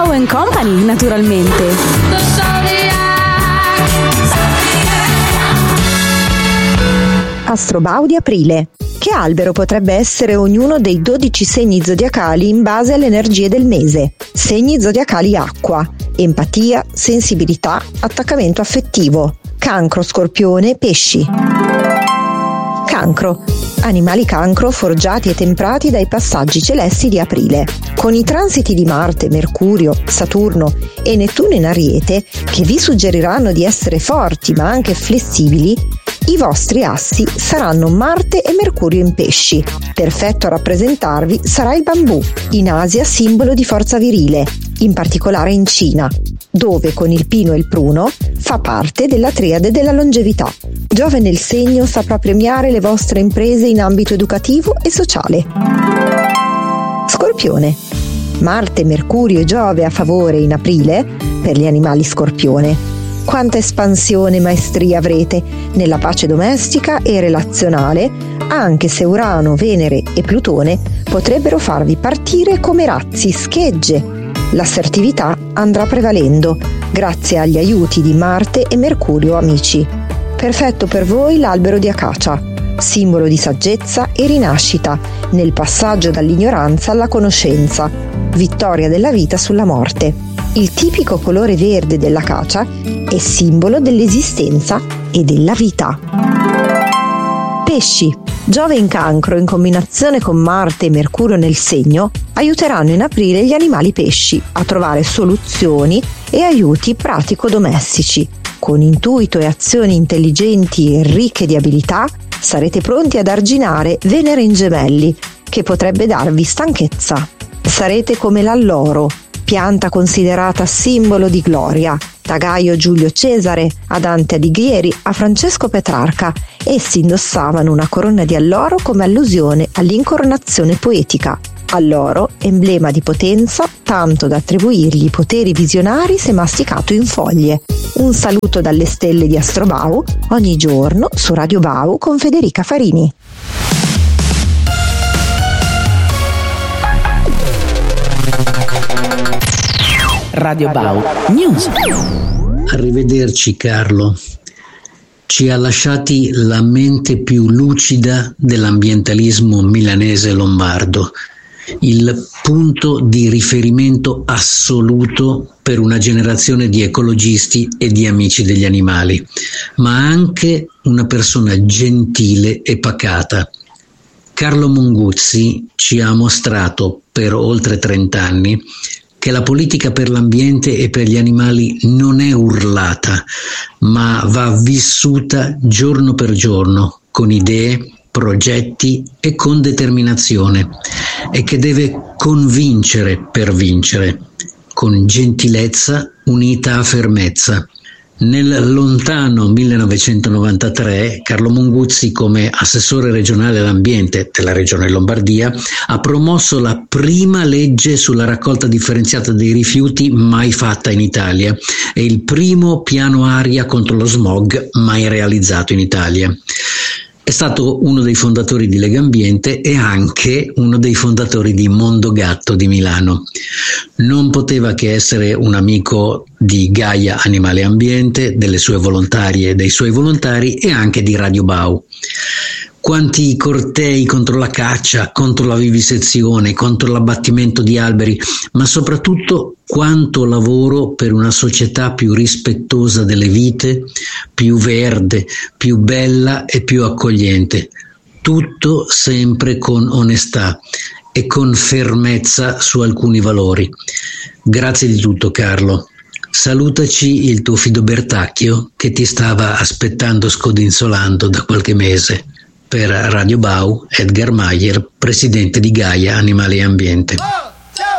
Bau & Company, naturalmente. Astrobau di aprile. Che albero potrebbe essere ognuno dei 12 segni zodiacali in base alle energie del mese? Segni zodiacali acqua: empatia, sensibilità, attaccamento affettivo. Cancro, Scorpione, Pesci. Cancro. Animali cancro forgiati e temprati dai passaggi celesti di aprile. Con i transiti di Marte, Mercurio, Saturno e Nettuno in Ariete, che vi suggeriranno di essere forti ma anche flessibili, i vostri assi saranno Marte e Mercurio in Pesci. Perfetto a rappresentarvi sarà il bambù, in Asia simbolo di forza virile, in particolare in Cina, dove con il pino e il pruno fa parte della triade della longevità. Giove nel segno saprà premiare le vostre imprese in ambito educativo e sociale. Scorpione. Marte, Mercurio e Giove a favore in aprile per gli animali Scorpione. Quanta espansione e maestria avrete nella pace domestica e relazionale, anche se Urano, Venere e Plutone potrebbero farvi partire come razzi, schegge. L'assertività andrà prevalendo grazie agli aiuti di Marte e Mercurio amici. Perfetto per voi l'albero di acacia, simbolo di saggezza e rinascita nel passaggio dall'ignoranza alla conoscenza, vittoria della vita sulla morte. Il tipico colore verde dell'acacia è simbolo dell'esistenza e della vita. Pesci. Giove in Cancro in combinazione con Marte e Mercurio nel segno aiuteranno in aprile gli animali pesci a trovare soluzioni e aiuti pratico-domestici. Con intuito e azioni intelligenti e ricche di abilità sarete pronti ad arginare Venere in Gemelli, che potrebbe darvi stanchezza. Sarete come l'alloro, pianta considerata simbolo di gloria, da Gaio Giulio Cesare a Dante Alighieri a Francesco Petrarca. Essi indossavano una corona di alloro come allusione all'incoronazione poetica. Alloro, emblema di potenza, tanto da attribuirgli poteri visionari se masticato in foglie. Un saluto dalle stelle di Astrobau, ogni giorno su Radio Bau con Federica Farini. Radio Bau News. Arrivederci Carlo. Ci ha lasciati la mente più lucida dell'ambientalismo milanese lombardo, il punto di riferimento assoluto per una generazione di ecologisti e di amici degli animali, ma anche una persona gentile e pacata. Carlo Monguzzi ci ha mostrato per oltre 30 anni che la politica per l'ambiente e per gli animali non è urlata, ma va vissuta giorno per giorno, con idee, progetti e con determinazione, e che deve convincere per vincere, con gentilezza unita a fermezza. Nel lontano 1993 Carlo Monguzzi, come assessore regionale all'ambiente della regione Lombardia, ha promosso la prima legge sulla raccolta differenziata dei rifiuti mai fatta in Italia e il primo piano aria contro lo smog mai realizzato in Italia. È stato uno dei fondatori di Legambiente e anche uno dei fondatori di Mondogatto di Milano. Non poteva che essere un amico di Gaia Animale e Ambiente, delle sue volontarie e dei suoi volontari e anche di Radio Bau. Quanti cortei contro la caccia, contro la vivisezione, contro l'abbattimento di alberi, ma soprattutto quanto lavoro per una società più rispettosa delle vite, più verde, più bella e più accogliente. Tutto sempre con onestà e con fermezza su alcuni valori. Grazie di tutto, Carlo. Salutaci il tuo fido Bertacchio che ti stava aspettando scodinzolando da qualche mese. Per Radio Bau, Edgar Mayer, presidente di Gaia Animale e Ambiente.